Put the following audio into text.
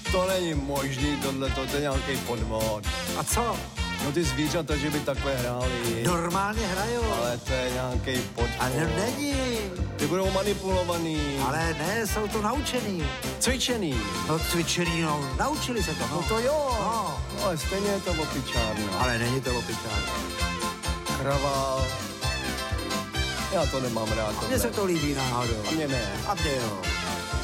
To není možný, tohleto, to je nějaký podvod. A co? No ty zvířata, že by takhle hráli. Normálně hrajou. Ale to je nějaký podvod. Ale není. Ty budou manipulovaný. Ale ne, jsou to naučený. Cvičený. No cvičený, no, naučili se to, no. No to jo. No. Ale stejně je to opičárna. Ale není to opičárna. Kravál. Já to nemám rád. Mně se to líbí náhodou. A mě ne. A mě jo.